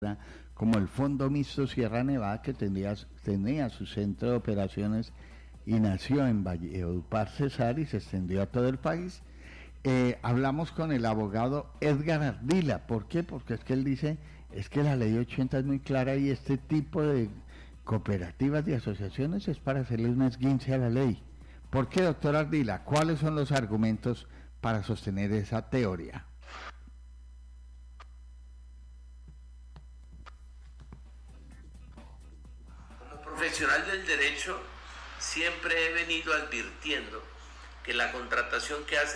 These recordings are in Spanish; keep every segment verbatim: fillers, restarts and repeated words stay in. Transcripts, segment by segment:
como el Fondo Mixto Sierra Nevada, que tenía, tenía su centro de operaciones y nació en Valledupar, Cesar, y se extendió a todo el país. Eh, hablamos con el abogado Edgar Ardila. ¿Por qué? Porque es que él dice, es que la ley ochenta es muy clara y este tipo de cooperativas y asociaciones es para hacerle un esguince a la ley. ¿Por qué, doctor Ardila? ¿Cuáles son los argumentos para sostener esa teoría? Como profesional del derecho, siempre he venido advirtiendo que la contratación que hace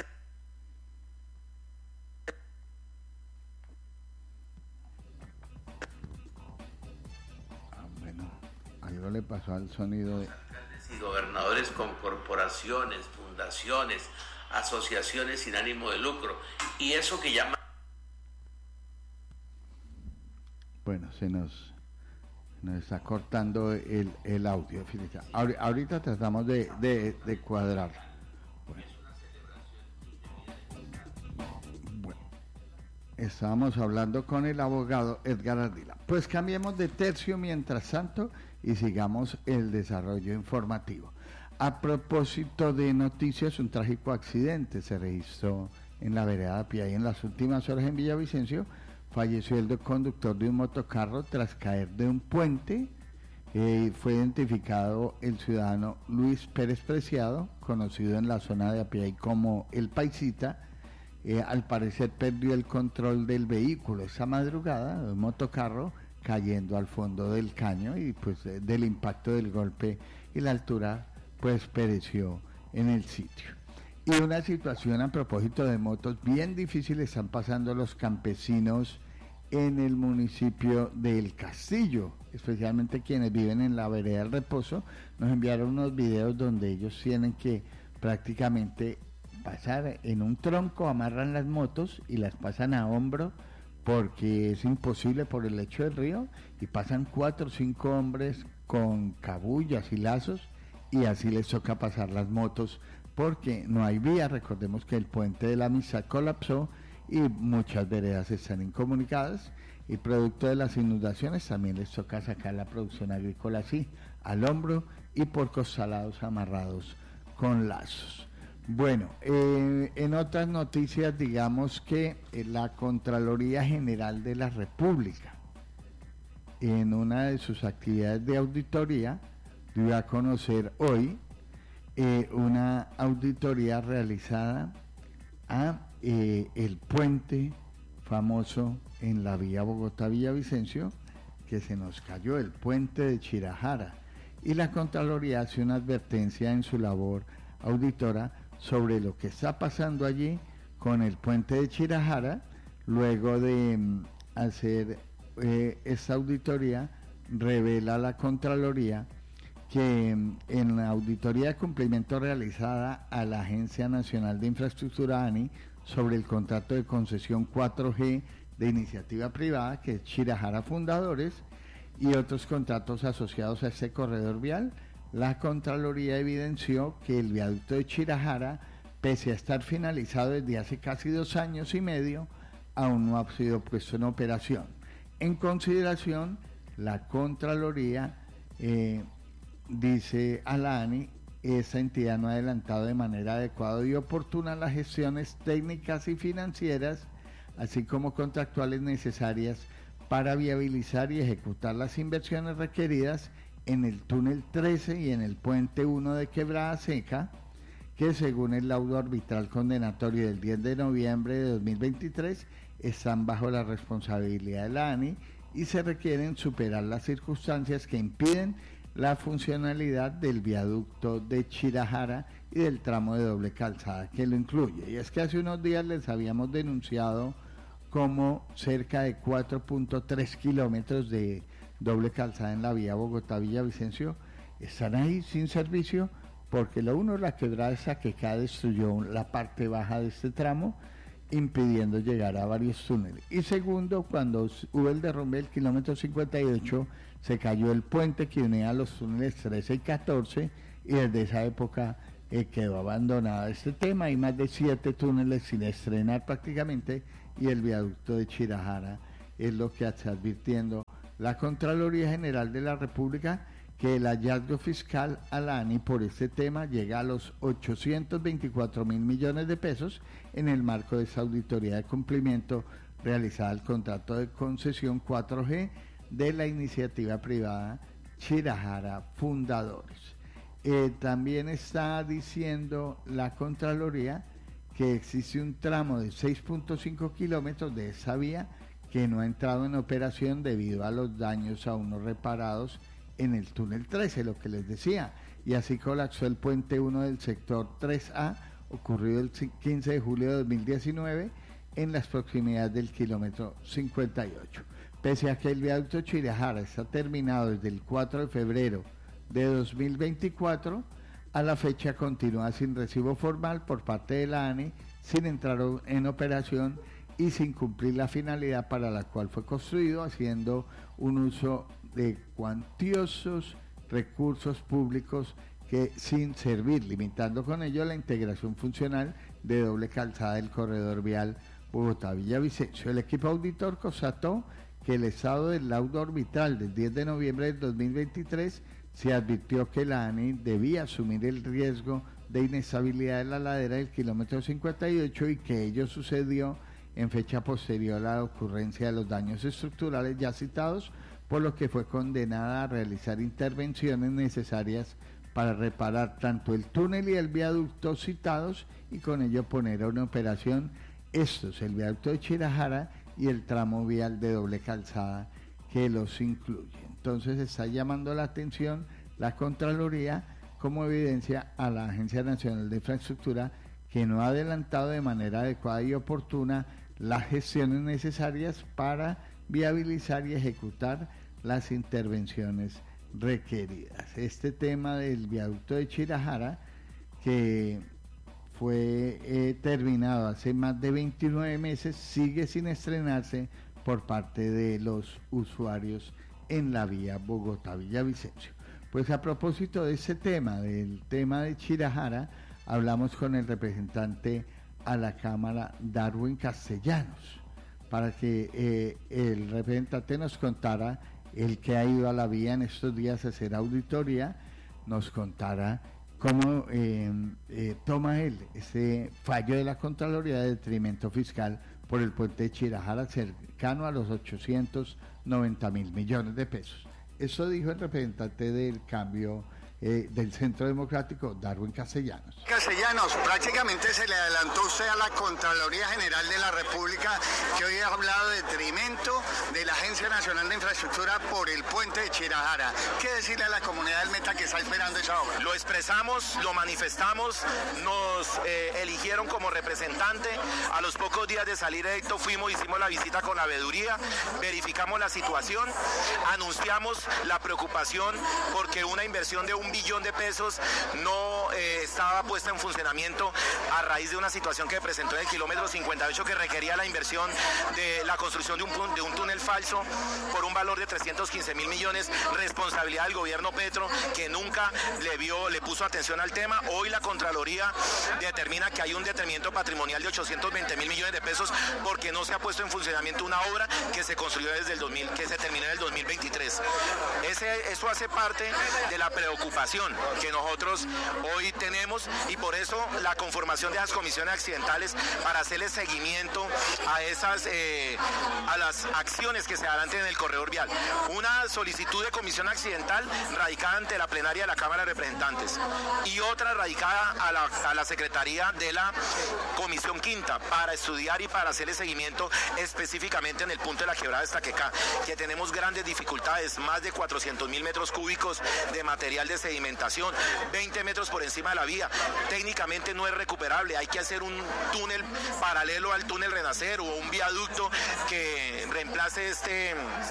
Ah, bueno, algo le pasó al sonido de... alcaldes y gobernadores con corporaciones, fundaciones, asociaciones sin ánimo de lucro, y eso que llama... Bueno, se nos, nos está cortando el, el audio. Fíjate. Ahor- Ahorita tratamos de, de, de cuadrar. Bueno. Bueno, estábamos hablando con el abogado Edgar Ardila. Pues cambiemos de tercio mientras tanto y sigamos el desarrollo informativo. A propósito de noticias, un trágico accidente se registró en la vereda Piay en las últimas horas en Villavicencio. Falleció el conductor de un motocarro tras caer de un puente. Eh, fue identificado el ciudadano Luis Pérez Preciado, conocido en la zona de Apiay como El Paisita. Eh, al parecer perdió el control del vehículo esa madrugada, de un motocarro, cayendo al fondo del caño y pues eh, del impacto del golpe y la altura, pues pereció en el sitio. Y una situación a propósito de motos bien difícil están pasando los campesinos en el municipio del Castillo, especialmente quienes viven en la vereda del Reposo. Nos enviaron unos videos donde ellos tienen que prácticamente pasar en un tronco, amarran las motos y las pasan a hombro porque es imposible por el lecho del río, y pasan cuatro o cinco hombres con cabullas y lazos y así les toca pasar las motos porque no hay vía. Recordemos que el puente de la Amistad colapsó y muchas veredas están incomunicadas, y producto de las inundaciones también les toca sacar la producción agrícola así, al hombro y por costalados amarrados con lazos. Bueno, eh, en otras noticias, digamos que eh, la Contraloría General de la República, en una de sus actividades de auditoría, dio a conocer hoy eh, una auditoría realizada a eh, el puente famoso en la vía Bogotá-Villavicencio, que se nos cayó, el puente de Chirajara, y la Contraloría hace una advertencia en su labor auditora sobre lo que está pasando allí con el puente de Chirajara. Luego de mm, hacer eh, esta auditoría, revela la Contraloría que mm, en la auditoría de cumplimiento realizada a la Agencia Nacional de Infraestructura ANI sobre el contrato de concesión cuatro G de iniciativa privada, que es Chirajara Fundadores, y otros contratos asociados a este corredor vial, la Contraloría evidenció que el viaducto de Chirajara, pese a estar finalizado desde hace casi dos años y medio, aún no ha sido puesto en operación. En consideración, la Contraloría eh, dice a la ANI, esta entidad no ha adelantado de manera adecuada y oportuna las gestiones técnicas y financieras, así como contractuales necesarias para viabilizar y ejecutar las inversiones requeridas en el túnel trece y en el puente uno de Quebrada Seca, que según el laudo arbitral condenatorio del diez de noviembre de dos mil veintitrés están bajo la responsabilidad de la ANI y se requieren superar las circunstancias que impiden la funcionalidad del viaducto de Chirajara y del tramo de doble calzada que lo incluye. Y es que hace unos días les habíamos denunciado como cerca de cuatro punto tres kilómetros de doble calzada en la vía Bogotá-Villavicencio están ahí sin servicio, porque lo uno, la quebrada esa que acá destruyó la parte baja de este tramo, impidiendo llegar a varios túneles, y segundo, cuando hubo el derrumbe del kilómetro cincuenta y ocho, se cayó el puente que unía los túneles trece y catorce, y desde esa época eh, quedó abandonado este tema. Hay más de siete túneles sin estrenar prácticamente, y el viaducto de Chirajara es lo que está advirtiendo la Contraloría General de la República, que el hallazgo fiscal a la ANI por este tema llega a los ochocientos veinticuatro mil millones de pesos en el marco de esa auditoría de cumplimiento realizada al contrato de concesión cuatro G de la iniciativa privada Chirajara Fundadores. Eh, también está diciendo la Contraloría que existe un tramo de seis punto cinco kilómetros de esa vía que no ha entrado en operación debido a los daños aún no reparados en el túnel trece, lo que les decía, y así colapsó el puente uno del sector tres A, ocurrido el quince de julio de dos mil diecinueve en las proximidades del kilómetro cincuenta y ocho. Pese a que el viaducto Chirajara está terminado desde el cuatro de febrero de dos mil veinticuatro, a la fecha continúa sin recibo formal por parte de la ANI, sin entrar en operación y sin cumplir la finalidad para la cual fue construido, haciendo un uso de cuantiosos recursos públicos que sin servir, limitando con ello la integración funcional de doble calzada del corredor vial Bogotá-Villavicencio. El equipo auditor constató que el estado del laudo arbitral del diez de noviembre del dos mil veintitrés se advirtió que la ANI debía asumir el riesgo de inestabilidad de la ladera del kilómetro cincuenta y ocho y que ello sucedió en fecha posterior a la ocurrencia de los daños estructurales ya citados, por lo que fue condenada a realizar intervenciones necesarias para reparar tanto el túnel y el viaducto citados y con ello poner en operación estos, el viaducto de Chirajara y el tramo vial de doble calzada que los incluye. Entonces está llamando la atención la Contraloría como evidencia a la Agencia Nacional de Infraestructura que no ha adelantado de manera adecuada y oportuna las gestiones necesarias para viabilizar y ejecutar las intervenciones requeridas. Este tema del viaducto de Chirajara, que fue eh, terminado hace más de veintinueve meses, sigue sin estrenarse por parte de los usuarios en la vía Bogotá-Villavicencio. Pues a propósito de ese tema, del tema de Chirajara, hablamos con el representante a la Cámara, Darwin Castellanos, para que eh, el representante nos contara, el que ha ido a la vía en estos días a hacer auditoría, nos contara cómo eh, eh, toma él ese fallo de la Contraloría de detrimento fiscal por el puente de Chirajara, cercano a los ochocientos noventa mil millones de pesos. Eso dijo el representante del cambio Eh, del Centro Democrático, Darwin Castellanos. Castellanos, prácticamente se le adelantó usted a la Contraloría General de la República que hoy ha hablado de detrimento de la Agencia Nacional de Infraestructura por el puente de Chirajara. ¿Qué decirle a la comunidad del Meta que está esperando esa obra? Lo expresamos, lo manifestamos, nos eh, eligieron como representante. A los pocos días de salir electo fuimos, hicimos la visita con la veeduría, verificamos la situación, anunciamos la preocupación porque una inversión de un billón de pesos no eh, estaba puesta en funcionamiento a raíz de una situación que presentó en el kilómetro cincuenta y ocho que requería la inversión de la construcción de un, de un túnel falso por un valor de trescientos quince mil millones, responsabilidad del gobierno Petro, que nunca le vio, le puso atención al tema. Hoy la Contraloría determina que hay un detrimento patrimonial de ochocientos veinte mil millones de pesos porque no se ha puesto en funcionamiento una obra que se construyó desde el dos mil, que se terminó en el dos mil veintitrés. Ese, eso hace parte de la preocupación que nosotros hoy tenemos y por eso la conformación de las comisiones accidentales para hacerle seguimiento a esas eh, a las acciones que se adelanten en el corredor vial. Una solicitud de comisión accidental radicada ante la plenaria de la Cámara de Representantes y otra radicada a la, a la Secretaría de la Comisión Quinta para estudiar y para hacerle seguimiento específicamente en el punto de la quebrada de Estaquecá, que tenemos grandes dificultades, más de cuatrocientos mil metros cúbicos de material de sedimentación, veinte metros por encima de la vía. Técnicamente no es recuperable, hay que hacer un túnel paralelo al túnel Renacer o un viaducto que reemplace este,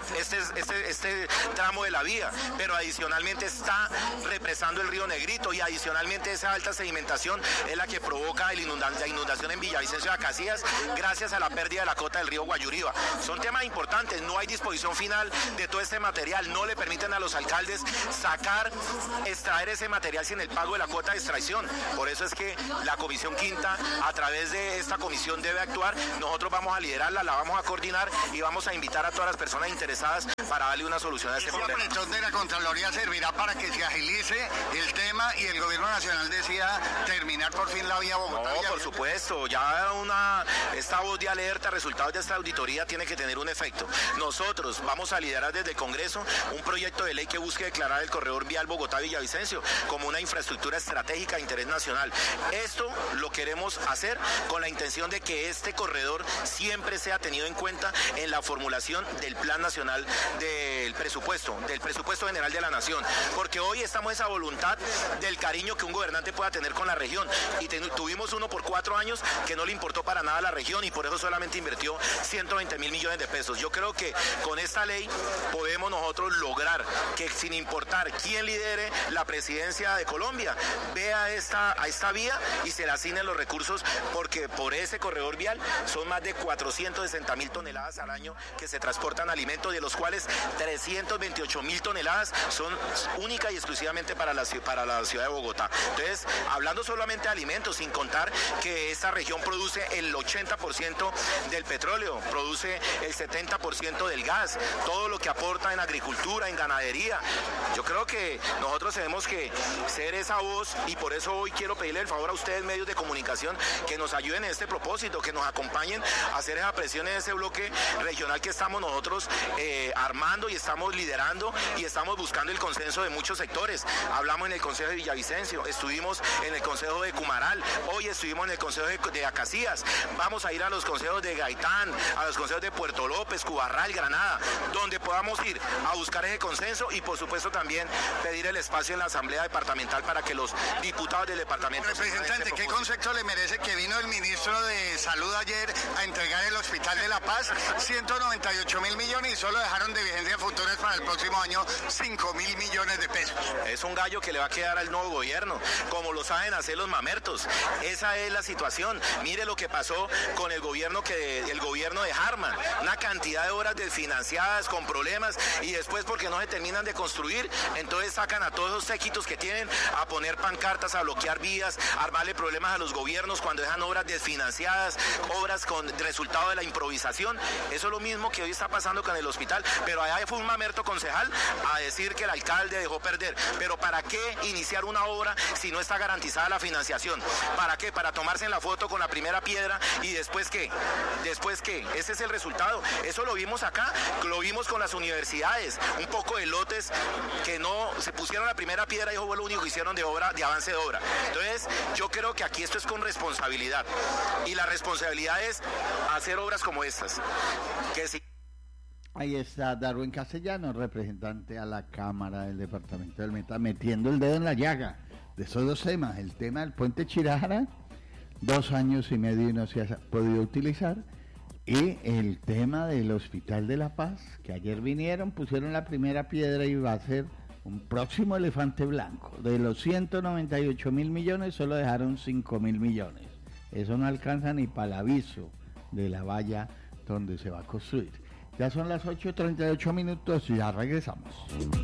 este, este, este tramo de la vía, pero adicionalmente está represando el río Negrito y adicionalmente esa alta sedimentación es la que provoca el inunda- la inundación en Villavicencio de Acacías gracias a la pérdida de la cota del río Guayuriba. Son temas importantes, no hay disposición final de todo este material, no le permiten a los alcaldes sacar, extraer ese material sin el pago de la cuota de extracción. Por eso es que la Comisión Quinta, a través de esta comisión, debe actuar. Nosotros vamos a liderarla, la vamos a coordinar y vamos a invitar a todas las personas interesadas para darle una solución a este problema. ¿El apretón de la Contraloría servirá para que se agilice el tema y el gobierno nacional decida terminar por fin la vía Bogotá? No, por supuesto, ya una, esta voz de alerta, resultados de esta auditoría tiene que tener un efecto. Nosotros vamos a liderar desde el Congreso un proyecto de ley que busque declarar el corredor vial Bogotá-Villavicencio como una infraestructura estratégica de interés nacional. Esto lo queremos hacer con la intención de que este corredor siempre sea tenido en cuenta en la formulación del Plan Nacional del Presupuesto, del Presupuesto General de la Nación, porque hoy estamos esa voluntad del cariño que un gobernante pueda tener con la región y te, tuvimos uno por cuatro años que no le importó para nada a la región y por eso solamente invirtió ciento veinte mil millones de pesos. Yo creo que con esta ley podemos nosotros lograr que sin importar quién lidere la presidencia de Colombia, vea esta, a esta vía y se le asignen los recursos, porque por ese corredor vial son más de cuatrocientas sesenta mil toneladas al año que se transportan alimentos, de los cuales trescientas veintiocho mil toneladas son únicas y exclusivamente para la, para la ciudad de Bogotá. Entonces, hablando solamente de alimentos, sin contar que esta región produce el ochenta por ciento del petróleo, produce el setenta por ciento del gas, todo lo que aporta en agricultura, en ganadería. Yo creo que nosotros tenemos que ser esa voz y por eso hoy quiero pedirle el favor a ustedes, medios de comunicación, que nos ayuden en este propósito, que nos acompañen a hacer esa presión en ese bloque regional que estamos nosotros eh, armando y estamos liderando y estamos buscando el consenso de muchos sectores. Hablamos en el Consejo de Villavicencio, estuvimos en el Consejo de Cumaral, hoy estuvimos en el Consejo de, de Acacías, vamos a ir a los consejos de Gaitán, a los consejos de Puerto López, Cubarral, Granada, donde podamos ir a buscar ese consenso y por supuesto también pedir el espacio en la Asamblea Departamental para que los diputados del departamento... Representante, ¿qué concepto le merece que vino el ministro de Salud ayer a entregar el Hospital de La Paz? ciento noventa y ocho mil millones y solo dejaron de vigencia futuras para el próximo año cinco mil millones de pesos. Es un gallo que le va a quedar al nuevo gobierno, como lo saben hacer los mamertos. Esa es la situación. Mire lo que pasó con el gobierno que el gobierno de Harman, una cantidad de obras desfinanciadas con problemas y después porque no se terminan de construir, entonces sacan a todos esos séquitos que tienen a poner pancartas, a bloquear vías, a armarle problemas a los gobiernos cuando dejan obras desfinanciadas, obras con resultado de la improvisación. Eso es lo mismo que hoy está pasando con el hospital, pero allá fue un mamerto concejal a decir que el alcalde dejó perder. Pero ¿para qué iniciar una obra si no está garantizada la financiación? ¿Para qué? Para tomarse en la foto con la primera piedra y después ¿qué? ¿Después qué? Ese es el resultado. Eso lo vimos acá, lo vimos con las universidades, un poco de lotes que no se pusieron la primera piedra y eso fue lo único que hicieron de obra, de avance de obra. Entonces, yo creo que aquí esto es con responsabilidad y la responsabilidad es hacer obras como estas. Que si... Ahí está Darwin Castellanos, representante a la Cámara del Departamento del Meta, metiendo el dedo en la llaga de esos dos temas. El tema del puente Chirajara, dos años y medio y no se ha podido utilizar, y el tema del Hospital de La Paz, que ayer vinieron, pusieron la primera piedra y va a ser un próximo elefante blanco. De los ciento noventa y ocho mil millones, solo dejaron cinco mil millones. Eso no alcanza ni para el aviso de la valla donde se va a construir. Ya son las ocho y treinta y ocho minutos y ya regresamos.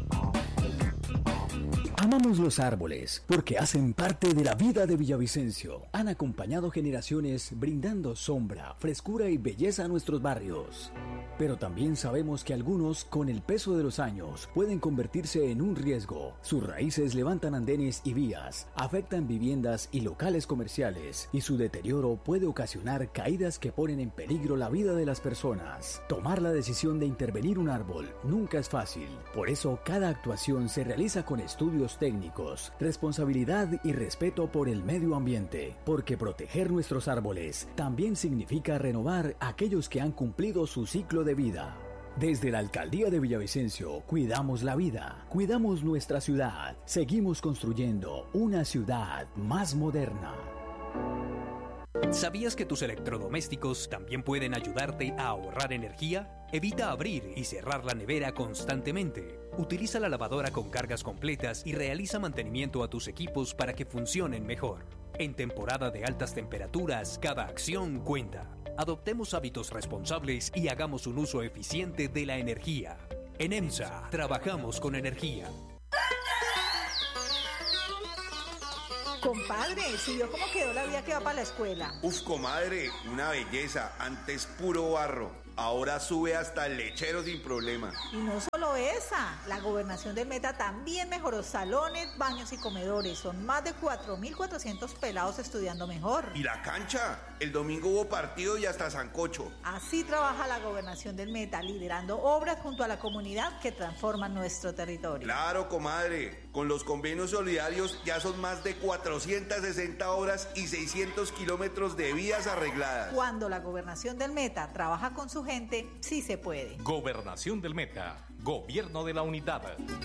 Amamos los árboles porque hacen parte de la vida de Villavicencio. Han acompañado generaciones brindando sombra, frescura y belleza a nuestros barrios. Pero también sabemos que algunos, con el peso de los años, pueden convertirse en un riesgo. Sus raíces levantan andenes y vías, afectan viviendas y locales comerciales, y su deterioro puede ocasionar caídas que ponen en peligro la vida de las personas. Tomar la decisión de intervenir un árbol nunca es fácil. Por eso, cada actuación se realiza con estudios técnicos, responsabilidad y respeto por el medio ambiente, porque proteger nuestros árboles también significa renovar aquellos que han cumplido su ciclo de vida. Desde la Alcaldía de Villavicencio, cuidamos la vida, cuidamos nuestra ciudad, seguimos construyendo una ciudad más moderna. ¿Sabías que tus electrodomésticos también pueden ayudarte a ahorrar energía? Evita abrir y cerrar la nevera constantemente. Utiliza la lavadora con cargas completas y realiza mantenimiento a tus equipos para que funcionen mejor. En temporada de altas temperaturas, cada acción cuenta. Adoptemos hábitos responsables y hagamos un uso eficiente de la energía. En EMSA, trabajamos con energía. Compadre, ¿sí vio cómo quedó la vía que va para la escuela? Uf, comadre, una belleza. Antes puro barro. Ahora sube hasta el lechero sin problema. Y no solo esa, la gobernación del Meta también mejoró salones, baños y comedores. Son más de cuatro mil cuatrocientos pelados estudiando mejor. ¿Y la cancha? El domingo hubo partido y hasta sancocho. Así trabaja la gobernación del Meta, liderando obras junto a la comunidad que transforman nuestro territorio. Claro, comadre. Con los convenios solidarios ya son más de cuatrocientas sesenta horas y seiscientos kilómetros de vías arregladas. Cuando la gobernación del Meta trabaja con su gente, sí se puede. Gobernación del Meta, Gobierno de la Unidad.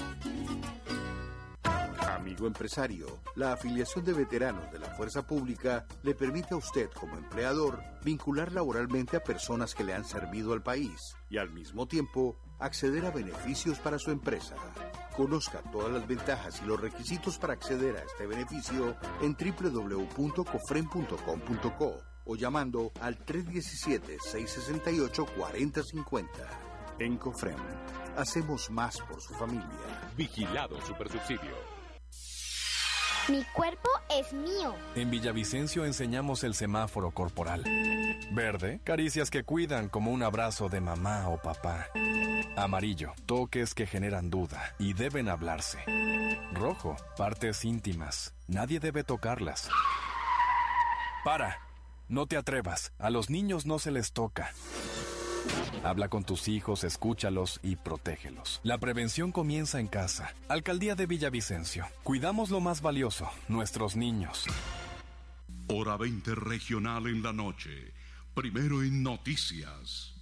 Amigo empresario, la afiliación de veteranos de la Fuerza Pública le permite a usted como empleador vincular laboralmente a personas que le han servido al país y al mismo tiempo acceder a beneficios para su empresa. Conozca todas las ventajas y los requisitos para acceder a este beneficio en doble u doble u doble u punto cofrem punto com punto co o llamando al tres uno siete, seis seis ocho, cuatro cero cinco cero. En Cofrem, hacemos más por su familia. Vigilado Supersubsidio. Mi cuerpo es mío. En Villavicencio enseñamos el semáforo corporal. Verde, caricias que cuidan como un abrazo de mamá o papá. Amarillo, toques que generan duda y deben hablarse. Rojo, partes íntimas. Nadie debe tocarlas. Para, no te atrevas. A los niños no se les toca. Habla con tus hijos, escúchalos y protégelos. La prevención comienza en casa. Alcaldía de Villavicencio. Cuidamos lo más valioso, nuestros niños. Hora veinte regional en la noche. Primero en noticias.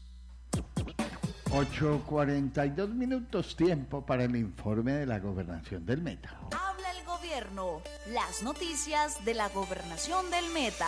ocho cuarenta y dos minutos, tiempo para el informe de la gobernación del Meta. Habla el gobierno. Las noticias de la gobernación del Meta.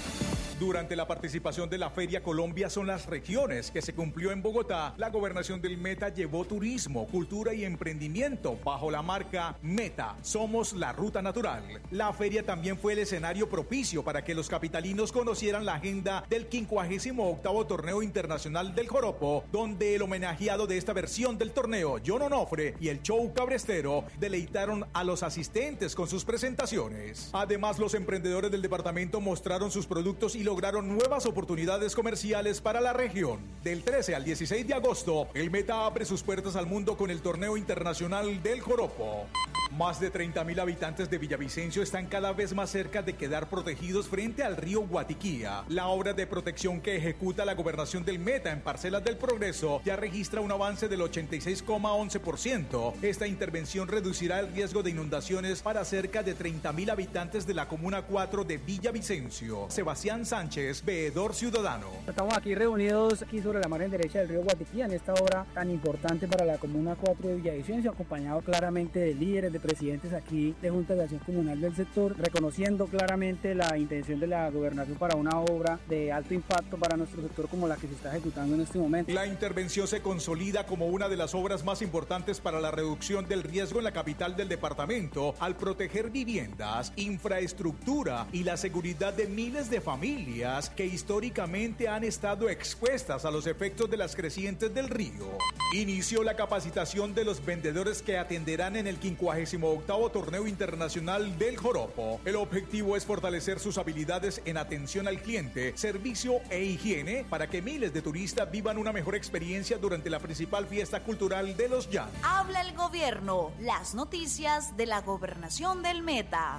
Durante la participación de la Feria Colombia son las regiones que se cumplió en Bogotá, la gobernación del Meta llevó turismo, cultura y emprendimiento bajo la marca Meta, somos la ruta natural. La feria también fue el escenario propicio para que los capitalinos conocieran la agenda del quincuagésimo octavo Torneo Internacional del Joropo, donde el homenajeado de esta versión del torneo, John Onofre, y el show cabrestero deleitaron a los asistentes con sus presentaciones. Además, los emprendedores del departamento mostraron sus productos y lograron nuevas oportunidades comerciales para la región. Del trece al dieciséis de agosto, el Meta abre sus puertas al mundo con el Torneo Internacional del Joropo. Más de treinta mil habitantes de Villavicencio están cada vez más cerca de quedar protegidos frente al río Guatiquía. La obra de protección que ejecuta la gobernación del Meta en Parcelas del Progreso ya registra un avance del ochenta y seis coma once por ciento. Esta intervención reducirá el riesgo de inundaciones para cerca de treinta mil habitantes de la Comuna cuatro de Villavicencio. Sebastián Sánchez, veedor ciudadano. Estamos aquí reunidos aquí sobre la margen derecha del río Guatiquía en esta obra tan importante para la Comuna cuatro de Villavicencio, acompañado claramente de líderes, de presidentes aquí de Junta de Acción Comunal del sector, reconociendo claramente la intención de la gobernación para una obra de alto impacto para nuestro sector como la que se está ejecutando en este momento. La intervención se consolida como una de las obras más importantes para la reducción del riesgo en la capital del departamento al proteger viviendas, infraestructura y la seguridad de miles de familias que históricamente han estado expuestas a los efectos de las crecientes del río. Inició la capacitación de los vendedores que atenderán en el quincuagésimo octavo Torneo Internacional del Joropo. El objetivo es fortalecer sus habilidades en atención al cliente, servicio e higiene para que miles de turistas vivan una mejor experiencia durante la principal fiesta cultural de los llanos. Habla el gobierno. Las noticias de la gobernación del Meta.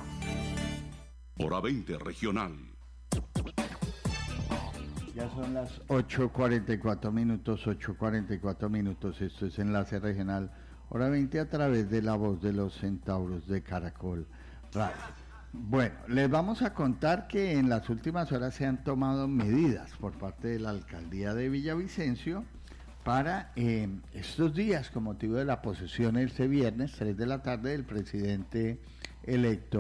Hora veinte regional. Ya son las ocho cuarenta y cuatro minutos, ocho cuarenta y cuatro minutos. Esto es Enlace Regional, hora veinte, a través de la voz de los centauros de Caracol Radio. Bueno, les vamos a contar que en las últimas horas se han tomado medidas por parte de la Alcaldía de Villavicencio para eh, estos días, con motivo de la posesión este viernes, tres de la tarde, del presidente electo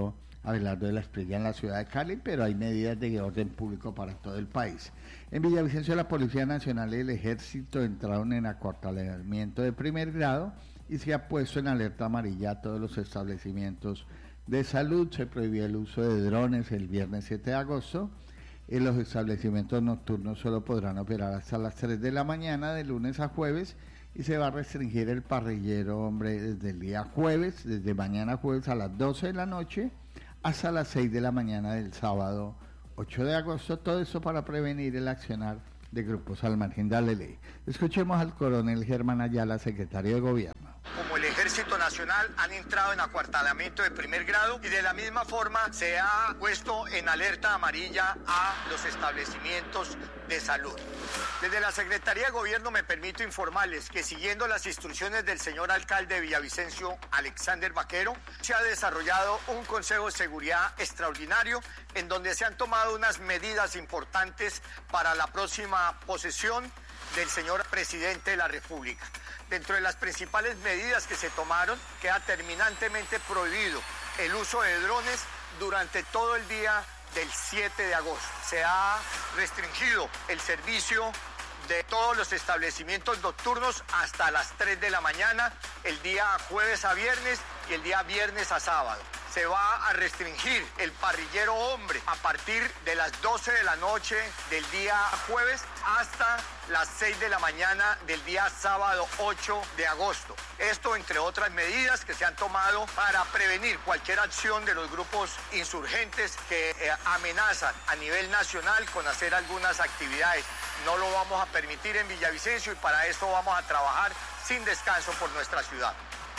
Abelardo de la Espriella en la ciudad de Cali, pero hay medidas de orden público para todo el país. En Villavicencio, la Policía Nacional y el Ejército entraron en acuartelamiento de primer grado y se ha puesto en alerta amarilla a todos los establecimientos de salud. Se prohibió el uso de drones el viernes siete de agosto. En los establecimientos nocturnos solo podrán operar hasta las tres de la mañana de lunes a jueves y se va a restringir el parrillero, hombre, desde el día jueves, desde mañana jueves a las doce de la noche hasta las seis de la mañana del sábado ocho de agosto, todo eso para prevenir el accionar de grupos al margen de la ley. Escuchemos al coronel Germán Ayala, secretario de Gobierno. Como el Ejército Nacional han entrado en acuartelamiento de primer grado y de la misma forma se ha puesto en alerta amarilla a los establecimientos de salud. Desde la Secretaría de Gobierno me permito informarles que siguiendo las instrucciones del señor alcalde de Villavicencio, Alexander Vaquero, se ha desarrollado un Consejo de Seguridad extraordinario en donde se han tomado unas medidas importantes para la próxima posesión del señor presidente de la República. Dentro de las principales medidas que se tomaron, queda terminantemente prohibido el uso de drones durante todo el día del siete de agosto. Se ha restringido el servicio de todos los establecimientos nocturnos hasta las tres de la mañana, el día jueves a viernes y el día viernes a sábado. Se va a restringir el parrillero hombre a partir de las doce de la noche del día jueves hasta las seis de la mañana del día sábado ocho de agosto. Esto entre otras medidas que se han tomado para prevenir cualquier acción de los grupos insurgentes que eh, amenazan a nivel nacional con hacer algunas actividades. No lo vamos a permitir en Villavicencio y para esto vamos a trabajar sin descanso por nuestra ciudad.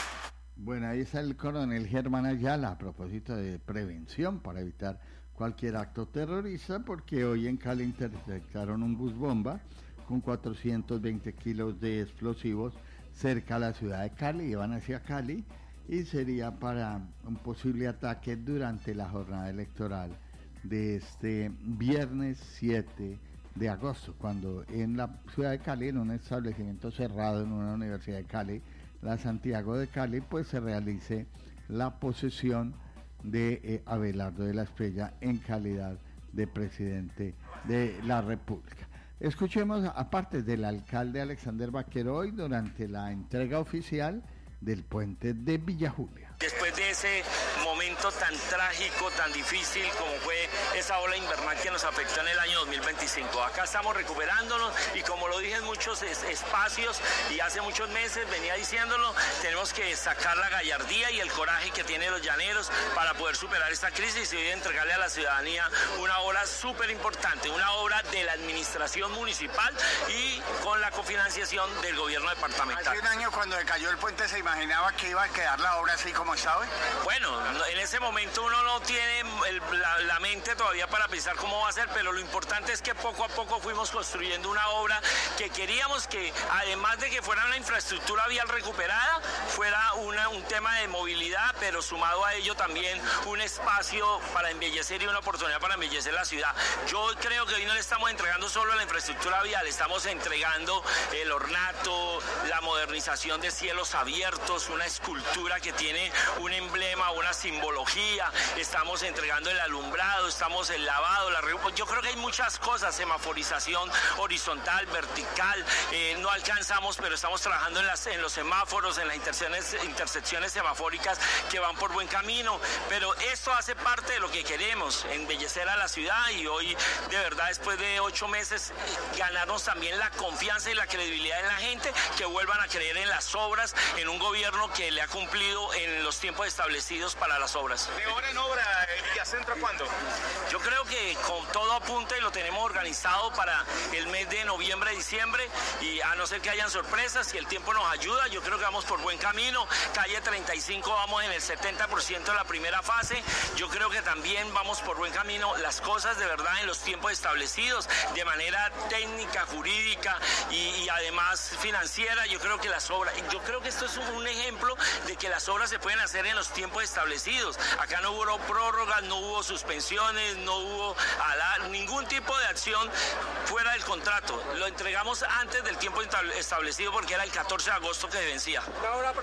Bueno, ahí está el coronel Germán Ayala a propósito de prevención para evitar cualquier acto terrorista, porque hoy en Cali interceptaron un bus bomba con cuatrocientos veinte kilos de explosivos cerca a la ciudad de Cali, iban hacia Cali y sería para un posible ataque durante la jornada electoral de este viernes siete de agosto, cuando en la ciudad de Cali, en un establecimiento cerrado en una universidad de Cali, la Santiago de Cali, pues se realice la posesión de eh, Abelardo de la Espriella en calidad de presidente de la República. Escuchemos, aparte del alcalde Alexander Vaquero, hoy durante la entrega oficial del puente de Villa Julia. Después de ese momento tan trágico, tan difícil como fue esa ola invernal que nos afectó en el año dos mil veinticinco. Acá estamos recuperándonos y como lo dije en muchos es, espacios y hace muchos meses venía diciéndolo, tenemos que sacar la gallardía y el coraje que tienen los llaneros para poder superar esta crisis y entregarle a la ciudadanía una obra súper importante, una obra de la administración municipal y con la cofinanciación del gobierno departamental. Hace un año cuando se cayó el puente se imaginaba que iba a quedar la obra así como sabe. Bueno, en ese momento uno no tiene el, la, la mente todavía para pensar cómo va a ser, pero lo importante es que poco a poco fuimos construyendo una obra que queríamos que, además de que fuera una infraestructura vial recuperada, fuera una, un tema de movilidad, pero sumado a ello también un espacio para embellecer y una oportunidad para embellecer la ciudad. Yo creo que hoy no le estamos entregando solo la infraestructura vial, estamos entregando el ornato, la modernización de cielos abiertos, una escultura que tiene un emblema, una simbología, estamos entregando el alumbrado, estamos el lavado, la yo creo que hay muchas cosas, semaforización horizontal, vertical, eh, no alcanzamos, pero estamos trabajando en, las, en los semáforos, en las intersecciones, intersecciones semafóricas que van por buen camino, pero esto hace parte de lo que queremos, embellecer a la ciudad y hoy, de verdad, después de ocho meses, ganarnos también la confianza y la credibilidad de la gente, que vuelvan a creer en las obras, en un gobierno que le ha cumplido en los tiempos establecidos para las obras. ¿De obra en obra, Villacentro, cuándo? Yo creo que con todo apunte lo tenemos organizado para el mes de noviembre, diciembre, y a no ser que hayan sorpresas, si el tiempo nos ayuda, yo creo que vamos por buen camino. Calle treinta y cinco vamos en el setenta por ciento de la primera fase, yo creo que también vamos por buen camino, las cosas de verdad en los tiempos establecidos, de manera técnica, jurídica y, y además financiera. Yo creo que las obras, yo creo que esto es un, un ejemplo de que las obras se pueden hacer en los tiempos establecidos. Acá no hubo prórrogas, no hubo suspensiones, no hubo ala, ningún tipo de acción fuera del contrato. Lo entregamos antes del tiempo establecido porque era el catorce de agosto que vencía. ¿La obra para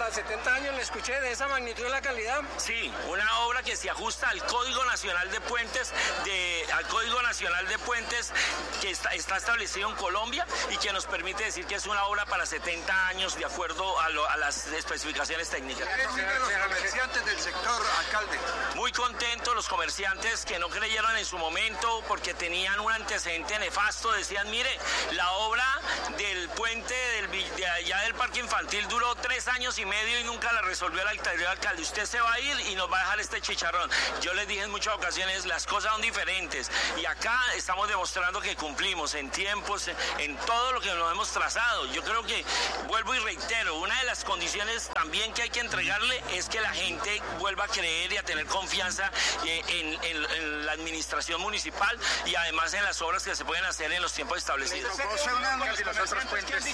para setenta años, le escuché de esa magnitud de la calidad. Sí, una obra que se ajusta al Código Nacional de Puentes, de, al Código Nacional de Puentes que está, está establecido en Colombia y que nos permite decir que es una obra para setenta años de acuerdo a, lo, a las especificaciones técnicas. ¿Qué dicen los comerciantes del sector, alcalde? Muy contentos los comerciantes que no creyeron en su momento porque tenían un antecedente nefasto, decían, mire, la obra del puente del, de allá del parque infantil duró tres años y medio y nunca la resolvió el anterior alcalde, usted se va a ir y nos va a dejar este chicharrón. Yo les dije en muchas ocasiones, las cosas son diferentes y acá estamos demostrando que cumplimos en tiempos, en todo lo que nos hemos trazado. Yo creo que, vuelvo y reitero, una de las condiciones también que hay que entregarle es que la gente vuelva a creer y a tener confianza en, en, en la administración municipal y además en las obras que se pueden hacer en los tiempos establecidos. Los otros puentes,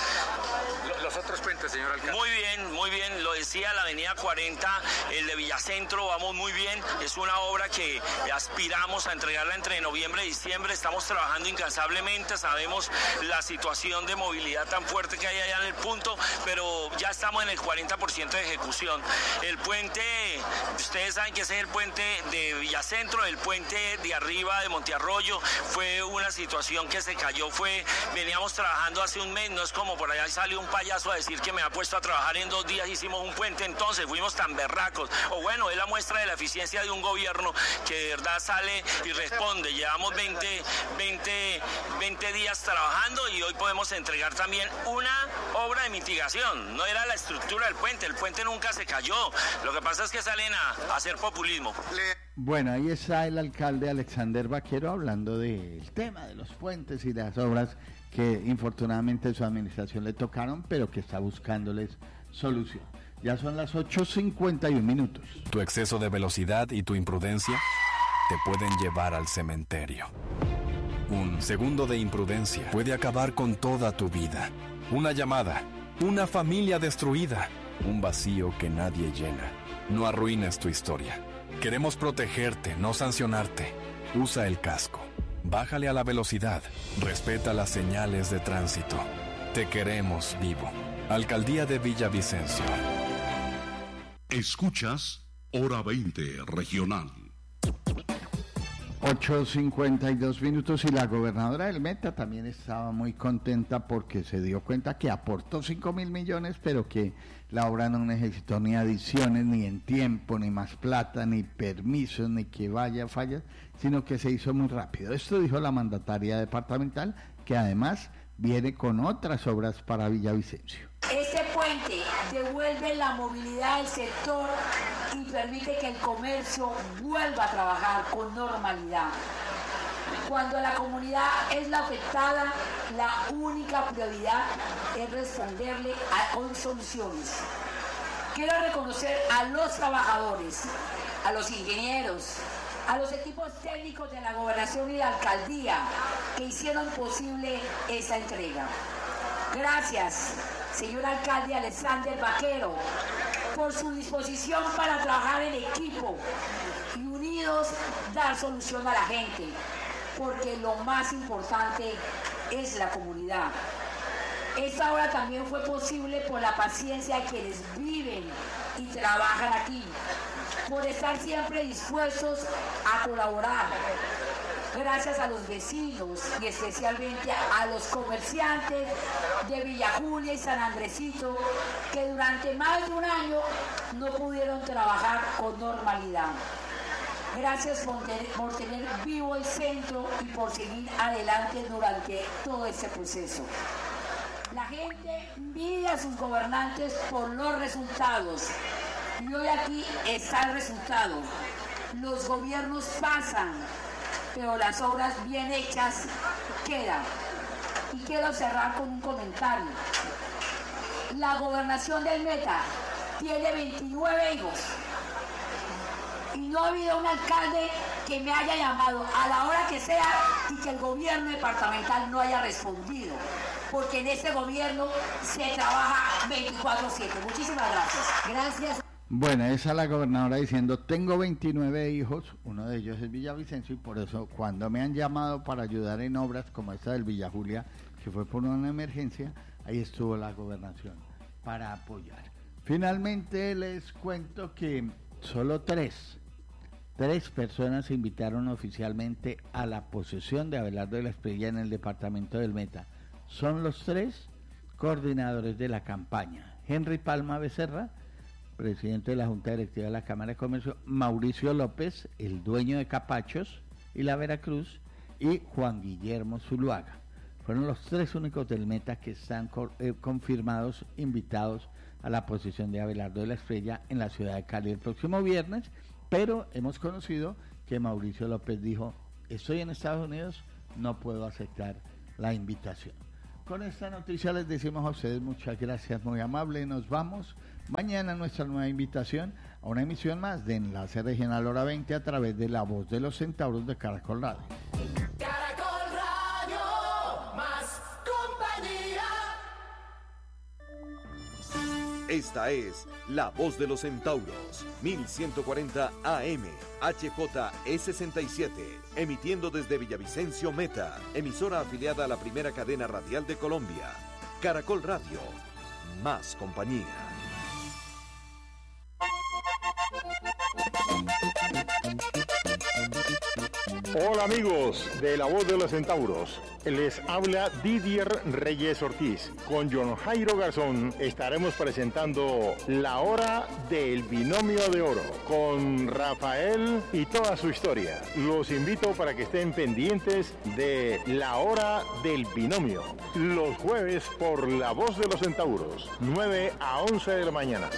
los otros puentes, señor alcalde. Muy bien, muy bien, lo decía la avenida cuarenta, el de Villacentro, vamos muy bien, es una obra que aspiramos a entregarla entre noviembre y diciembre, estamos trabajando incansablemente, sabemos la situación de movilidad tan fuerte que hay allá en el punto, pero ya estamos en el cuarenta por ciento de ejecución. El puente, ustedes saben que ese es el puente de Villacentro, el puente de arriba de Montearroyo, fue una situación que se cayó, fue, veníamos trabajando hace un mes, no es como por allá salió un payaso a decir que me ha puesto a trabajar en dos días, hicimos un puente, entonces fuimos tan berracos, o bueno, es la muestra de la eficiencia de un gobierno que de verdad sale y responde. Llevamos veinte, veinte, veinte días trabajando y hoy podemos entregar también una obra de mitigación. No era la estructura del puente, el puente nunca se cayó, lo que pasa es que salen a, a hacer populismo. Bueno, ahí está el alcalde Alexander Vaquero hablando del tema de los puentes y las obras que infortunadamente su administración le tocaron, pero que está buscándoles solución. Ya son las ocho cincuenta y un minutos. Tu exceso de velocidad y tu imprudencia te pueden llevar al cementerio. Un segundo de imprudencia puede acabar con toda tu vida. Una llamada, una familia destruida, un vacío que nadie llena. No arruines tu historia. Queremos protegerte, no sancionarte. Usa el casco. Bájale a la velocidad. Respeta las señales de tránsito. Te queremos vivo. Alcaldía de Villavicencio. Escuchas Hora veinte Regional. ocho cincuenta y dos minutos y la gobernadora del Meta también estaba muy contenta porque se dio cuenta que aportó cinco mil millones, pero que la obra no necesitó ni adiciones, ni en tiempo, ni más plata, ni permisos, ni que vaya a fallas, sino que se hizo muy rápido. Esto dijo la mandataria departamental, que además viene con otras obras para Villavicencio. Este puente devuelve la movilidad del sector y permite que el comercio vuelva a trabajar con normalidad. Cuando la comunidad es la afectada, la única prioridad es responderle a, con soluciones. Quiero reconocer a los trabajadores, a los ingenieros, a los equipos técnicos de la gobernación y la alcaldía que hicieron posible esa entrega. Gracias, señor alcalde Alexander Vaquero, por su disposición para trabajar en equipo y unidos dar solución a la gente, porque lo más importante es la comunidad. Esta obra también fue posible por la paciencia de quienes viven y trabajan aquí, por estar siempre dispuestos a colaborar. Gracias a los vecinos y especialmente a los comerciantes de Villa Julia y San Andresito, que durante más de un año no pudieron trabajar con normalidad. Gracias por tener, por tener vivo el centro y por seguir adelante durante todo este proceso. La gente mide a sus gobernantes por los resultados. Y hoy aquí está el resultado. Los gobiernos pasan, pero las obras bien hechas quedan. Y quiero cerrar con un comentario. La gobernación del Meta tiene veintinueve hijos. Y no ha habido un alcalde que me haya llamado a la hora que sea y que el gobierno departamental no haya respondido. Porque en este gobierno se trabaja veinticuatro siete. Muchísimas gracias. Gracias. Bueno, esa es la gobernadora diciendo, tengo veintinueve hijos, uno de ellos es Villavicencio, y por eso cuando me han llamado para ayudar en obras como esta del Villa Julia, que fue por una emergencia, ahí estuvo la gobernación para apoyar. Finalmente les cuento que solo tres, tres personas se invitaron oficialmente a la posesión de Abelardo de la Espriella en el departamento del Meta. Son los tres coordinadores de la campaña: Henry Palma Becerra, presidente de la Junta Directiva de la Cámara de Comercio; Mauricio López, el dueño de Capachos y la Veracruz; y Juan Guillermo Zuluaga. Fueron los tres únicos del Meta que están co- eh, confirmados, invitados a la posesión de Abelardo de la Espriella en la ciudad de Cali el próximo viernes, pero hemos conocido que Mauricio López dijo: estoy en Estados Unidos, no puedo aceptar la invitación. Con esta noticia les decimos a ustedes muchas gracias, muy amable, nos vamos. Mañana nuestra nueva invitación a una emisión más de Enlace Regional Hora veinte a través de La Voz de los Centauros de Caracol Radio. Caracol Radio, más compañía. Esta es La Voz de los Centauros, mil ciento cuarenta A M, H J E sesenta y siete, emitiendo desde Villavicencio, Meta, emisora afiliada a la primera cadena radial de Colombia. Caracol Radio, más compañía. Hola amigos de La Voz de los Centauros, les habla Didier Reyes Ortiz. Con John Jairo Garzón estaremos presentando La Hora del Binomio de Oro con Rafael y toda su historia. Los invito para que estén pendientes de La Hora del Binomio, los jueves por La Voz de los Centauros, nueve a once de la mañana.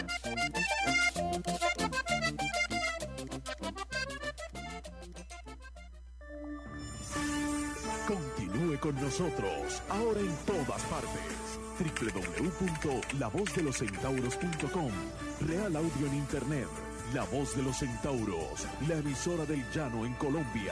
Continúe con nosotros, ahora en todas partes. doble u doble u doble u punto la voz de los centauros punto com. Real Audio en Internet. La Voz de los Centauros, la emisora del llano en Colombia.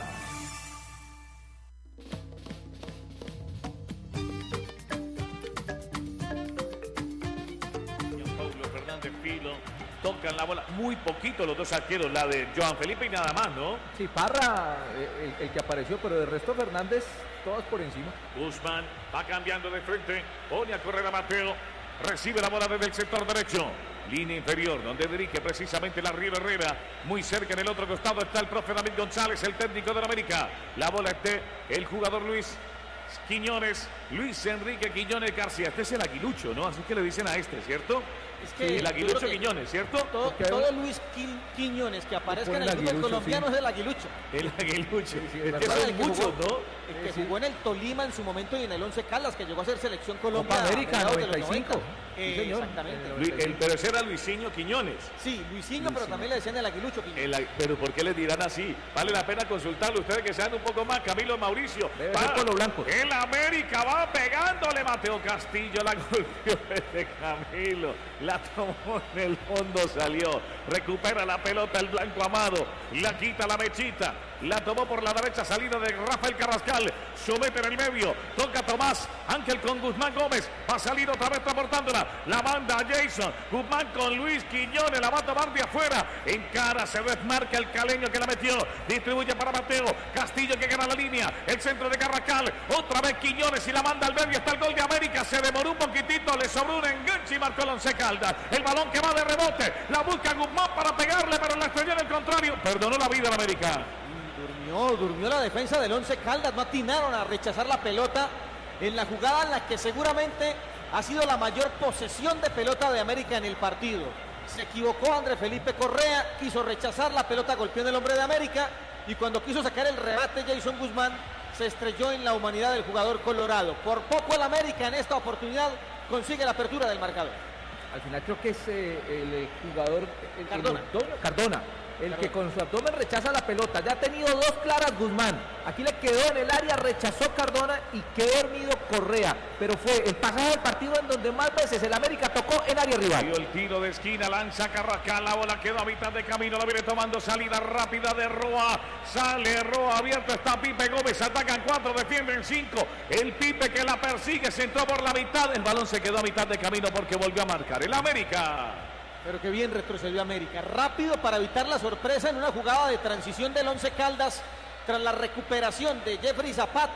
Paulo Fernández Filo tocan la bola muy poquito los dos arqueros, la de Joan Felipe y nada más, ¿no? Sí, Parra, el, el que apareció, pero de resto Fernández, todos por encima. Guzmán va cambiando de frente, pone a correr a Mateo, recibe la bola desde el sector derecho, línea inferior, donde dirige precisamente la Riva Herrera. Muy cerca en el otro costado está el profe David González, el técnico de la América. La bola esté el jugador Luis Quiñones, Luis Enrique Quiñones García. Este es el aguilucho, ¿no? Así que le dicen a este, ¿cierto? Es que sí, el aguilucho Quiñones, ¿cierto? Todo, todo Luis Qui- Quiñones que aparezca en el fútbol colombiano, sí, es el aguilucho. El aguilucho. Sí, sí, es que son el que muchos, jugó, ¿no? El que jugó en el Tolima en su momento y en el Once Caldas, que llegó a ser selección Colombia. Copa América, a noventa y cinco. Eh, Sí, señor. exactamente. Luis, el, pero ese era Luisinho Quiñones. Sí, Luisinho, pero también le decían el aguilucho Quiñones. El, pero ¿por qué les dirán así? Vale la pena consultarlo, ustedes que sean un poco más. Camilo Mauricio. Debe ser por lo blanco. El América va pegándole. Mateo Castillo la golpeó de Camilo. La tomó en el fondo, salió. Recupera la pelota el blanco Amado. La quita la mechita. La tomó por la derecha, salida de Rafael Carrascal. Somete en el medio. Toca Tomás. Ángel con Guzmán Gómez. Va a salir otra vez transportándola. La manda a Jason. Guzmán con Luis Quiñones. La va a tomar de afuera. En cara se desmarca el caleño que la metió. Distribuye para Mateo. Castillo que gana la línea. El centro de Carrascal. Otra vez Quiñones y la manda al medio. Está el gol de América. Se demoró un poquitito. Le sobró un enganche y marcó el Once Caldas. El balón que va de rebote. La busca Guzmán para pegarle, pero la estrelló en el contrario. Perdonó la vida a la América. Durmió, durmió la defensa del Once Caldas, no atinaron a rechazar la pelota en la jugada en la que seguramente ha sido la mayor posesión de pelota de América en el partido. Se equivocó André Felipe Correa, quiso rechazar la pelota, golpeó en el hombre de América y cuando quiso sacar el remate Jason Guzmán se estrelló en la humanidad del jugador colorado. Por poco el América en esta oportunidad consigue la apertura del marcador. Al final creo que es eh, el eh, jugador el, Cardona. el, el, Cardona, el que con su abdomen rechaza la pelota. Ya ha tenido dos claras Guzmán. Aquí le quedó en el área, rechazó Cardona y quedó dormido Correa. Pero fue el pasaje del partido en donde más veces el América tocó en área rival. Dio el tiro de esquina, lanza Carrascal, la bola quedó a mitad de camino, la viene tomando salida rápida de Roa. Sale Roa, abierto está Pipe Gómez, atacan cuatro, defienden cinco. El Pipe que la persigue, se entró por la mitad, el balón se quedó a mitad de camino porque volvió a marcar el América. Pero qué bien retrocedió América. Rápido para evitar la sorpresa en una jugada de transición del Once Caldas tras la recuperación de Jeffrey Zapata.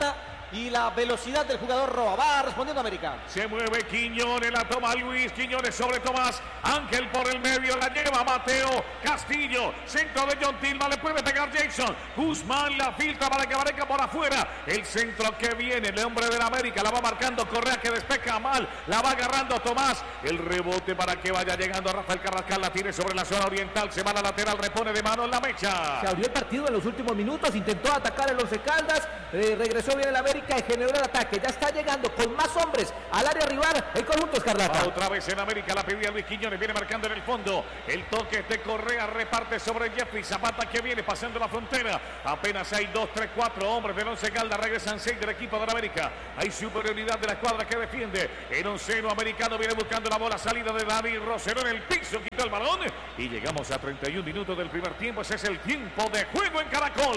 y la velocidad del jugador Roa. Va respondiendo América. Se mueve Quiñones, la toma Luis Quiñones sobre Tomás. Ángel por el medio, la lleva Mateo Castillo. Centro de John Tilma, le puede pegar Jason. Guzmán la filtra para que aparezca por afuera. El centro que viene, el hombre del América, la va marcando Correa que despeja mal. La va agarrando Tomás. El rebote para que vaya llegando Rafael Carrascal, la tiene sobre la zona oriental. Se va a la lateral, repone de mano en la mecha. Se abrió el partido en los últimos minutos, intentó atacar el Once Caldas, eh, regresó bien el América y generó el ataque. Ya está llegando con más hombres al área rival el conjunto escarlata. Va otra vez en América, la pedía Luis Quiñones, viene marcando en el fondo. El toque de Correa reparte sobre Jeffrey Zapata que viene pasando la frontera. Apenas hay dos, tres, cuatro hombres del Once Caldas, regresan seis del equipo de la América. Hay superioridad de la escuadra que defiende. El onceno americano viene buscando la bola, salida de David Rosero en el piso, quitó el balón y llegamos a treinta y un minutos del primer tiempo. Ese es el tiempo de juego en Caracol.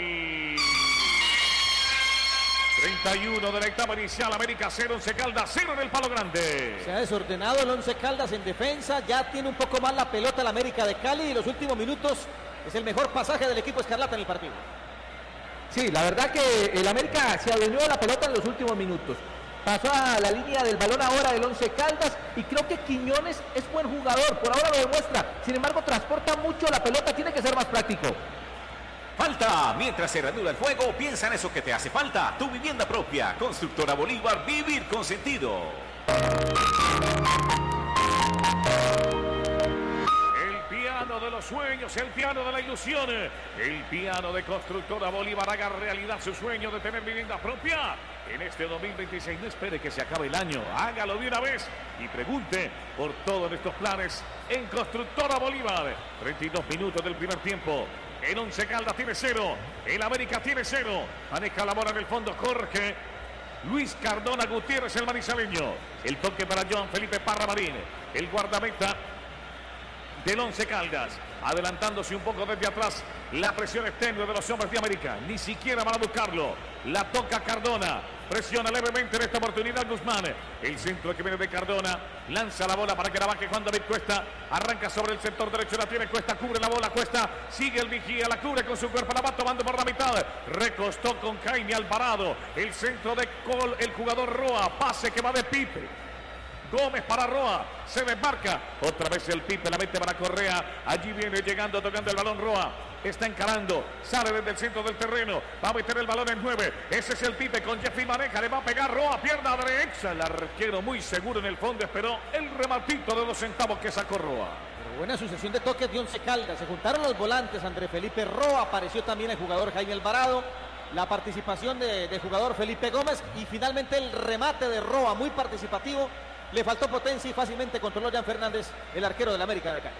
treinta y uno de la etapa inicial, América cero, Once Caldas cero en el Palo Grande. Se ha desordenado el Once Caldas en defensa, ya tiene un poco más la pelota el América de Cali y los últimos minutos es el mejor pasaje del equipo escarlata en el partido. Sí, la verdad que el América se adueñó de la pelota en los últimos minutos. Pasó a la línea del balón ahora del Once Caldas y creo que Quiñones es buen jugador, por ahora lo demuestra. Sin embargo, transporta mucho la pelota, tiene que ser más práctico. Falta. Mientras se reanuda el juego, piensa en eso que te hace falta. Tu vivienda propia. Constructora Bolívar, vivir con sentido. El piano de los sueños, el piano de la ilusión. El piano de Constructora Bolívar haga realidad su sueño de tener vivienda propia. En este dos mil veintiséis, no espere que se acabe el año, hágalo de una vez y pregunte por todos estos planes en Constructora Bolívar. treinta y dos minutos del primer tiempo. El Once Caldas tiene cero, el América tiene cero. Maneja la bola en el fondo Jorge Luis Cardona Gutiérrez, el manizaleño. El toque para Joan Felipe Parra Marín, el guardameta del Once Caldas, adelantándose un poco desde atrás. La presión externa de los hombres de América, ni siquiera van a buscarlo. La toca Cardona, presiona levemente en esta oportunidad Guzmán. El centro que viene de Cardona, lanza la bola para que la baje Juan David Cuesta. Arranca sobre el sector derecho, la tiene Cuesta, cubre la bola Cuesta, sigue el vigía, la cubre con su cuerpo, la va tomando por la mitad. Recostó con Jaime Alvarado, el centro de Col, el jugador Roa, pase que va de Pipe. Gómez para Roa, se desmarca, otra vez el Pipe, la mete para Correa, allí viene llegando, tocando el balón Roa, está encarando, sale desde el centro del terreno, va a meter el balón en nueve, ese es el Pipe con Jeffrey Maneja, le va a pegar Roa, pierna derecha, el arquero muy seguro en el fondo, esperó el rematito de dos centavos que sacó Roa. Pero buena sucesión de toques de Once Caldas, se juntaron los volantes, André Felipe Roa, apareció también el jugador Jaime Alvarado, la participación de, de jugador Felipe Gómez y finalmente el remate de Roa, muy participativo. Le faltó potencia y fácilmente controló Jan Fernández, el arquero del América de Cali.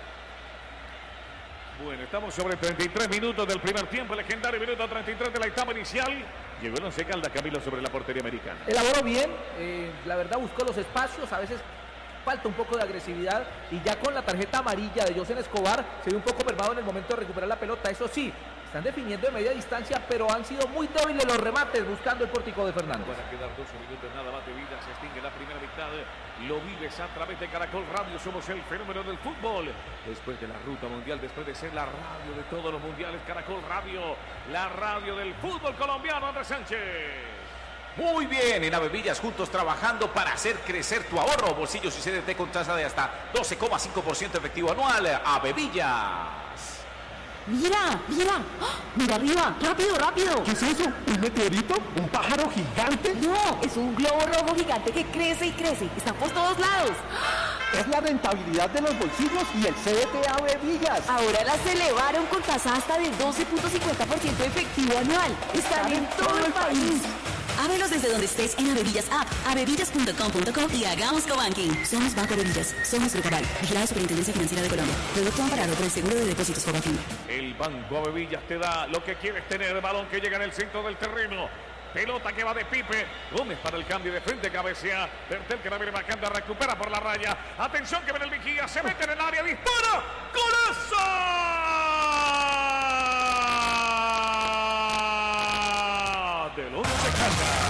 Bueno, estamos sobre treinta y tres minutos del primer tiempo, legendario minuto treinta y tres de la etapa inicial. Llegó el Once Caldas, Camilo, sobre la portería americana. Elaboró bien, eh, la verdad buscó los espacios, a veces falta un poco de agresividad y ya con la tarjeta amarilla de José Escobar se ve un poco mermado en el momento de recuperar la pelota. Eso sí, están definiendo de media distancia, pero han sido muy débiles los remates buscando el pórtico de Fernández. Van a quedar doce minutos, nada más de vida, se extingue la primera mitad. Lo vives a través de Caracol Radio, somos el fenómeno del fútbol. Después de la ruta mundial, después de ser la radio de todos los mundiales, Caracol Radio, la radio del fútbol colombiano, Andrés Sánchez. Muy bien, en Avevillas, juntos trabajando para hacer crecer tu ahorro. Bolsillos y C D T con tasa de hasta doce coma cinco por ciento efectivo anual. Avevillas. Mira, mira, ¡ah! Mira arriba, rápido, rápido. ¿Qué es eso? ¿Un meteorito? ¿Un pájaro gigante? No, es un globo rojo gigante que crece y crece. Está por todos lados. Es la rentabilidad de los bolsillos y el C D T Avevillas. Ahora las elevaron con tasa hasta del doce punto cincuenta por ciento efectivo anual. Están en todo el país. Ábrelos desde donde estés en Avevillas App, avevillas punto com punto co y hagamos cobanking. Somos Banco Avevillas, somos Grupo Aval, vigilado Superintendencia Financiera de Colombia. Producto amparado por el Seguro de Depósitos Fogafín. El Banco Avevillas te da lo que quieres tener, balón que llega en el centro del terreno. Pelota que va de Pipe, Gómez para el cambio de frente, cabecea, Bertel que la viene marcando, recupera por la raya. Atención que viene el vigía, se mete en el área, dispara, ¡golazo! Del Once Caldas.